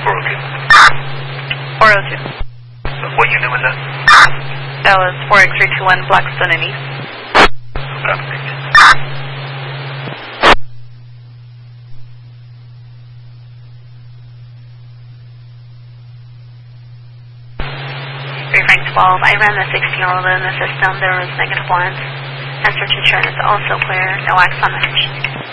402. What unit was that? That was 4X321 Blackstone and East. Frank 12, I ran the 16-year-old in the system. There was -1. And search insurance also clear. No acts on the